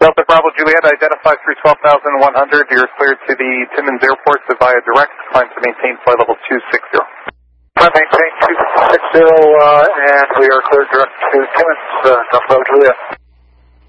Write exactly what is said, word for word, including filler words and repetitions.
Delta Bravo Juliet, identify three twelve thousand one hundred. You're cleared to the Timmins Airport to via direct. Climb to maintain flight level two sixty. Climb maintain two sixty, uh, and we are cleared direct to Timmins, uh, Delta Bravo Juliet.